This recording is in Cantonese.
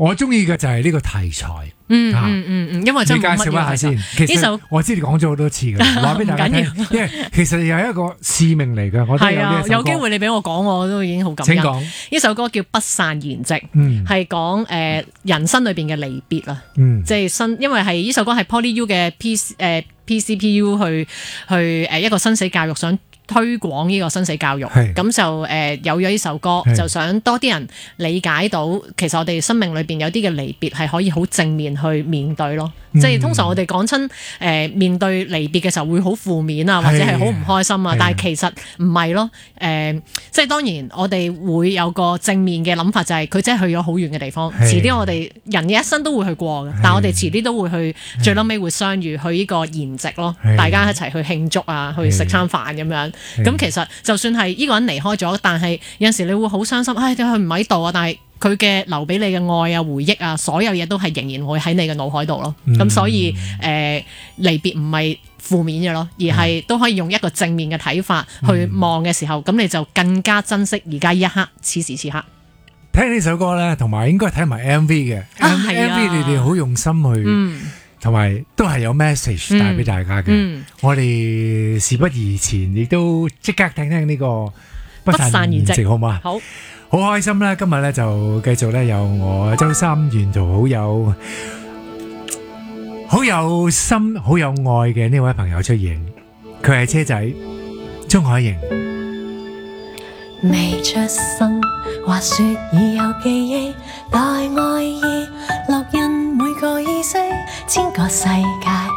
我中意嘅就係呢個題材。 因為真係冇乜嘢。 你介紹一下先。其實我知你講咗好多次㗎，話俾大家聽。因為其實又係一個使命嚟嘅，我覺得有呢一首歌。 有機會你俾我講，我都已經好感恩。 請講。 呢首歌叫《不散筵席》，係講人生裏邊嘅離別啦。即係因為係呢首歌係 PolyU 嘅PCPU 去一個生死教育，想推廣呢個生死教育，咁就有咗呢首歌，就想多啲人理解到，其實我哋生命裏邊有啲嘅離別係可以好正面去面對咯。即係通常我哋講親面對離別嘅時候會好負面啊，或者係好唔開心啊，但係其實唔係咯。即係當然我哋會有個正面嘅諗法，就係佢真係去咗好遠嘅地方。遲啲我哋人嘅一生都會去過嘅，但係我哋遲啲都會去，最撚尾會相遇去呢個筵席咯，大家一齊去慶祝啊，去食餐飯咁樣。咁其實就算係呢個人離開咗，但係有陣時你會好傷心，點解佢唔喺度啊？但係佢嘅留俾你嘅愛啊、回憶啊，所有嘢都係仍然會喺你嘅腦海度咯。咁所以離別唔係負面嘅咯，而係都可以用一個正面嘅睇法去望嘅時候，咁你就更加珍惜而家一刻，此時此刻。 聽呢首歌咧，同埋應該睇埋 MV 嘅。MV 你哋好用心去。同埋都係有 message 帶俾大家嘅。我哋事不宜遲，亦都即刻聽聽呢個不散筵席，好嘛？好開心啦！今日咧就繼續咧有我周三沿途好有心、好有愛嘅呢位朋友出現，佢係車仔鍾海瑩。 未出生，話說已有記憶，大愛意烙印每個意識，千個世界。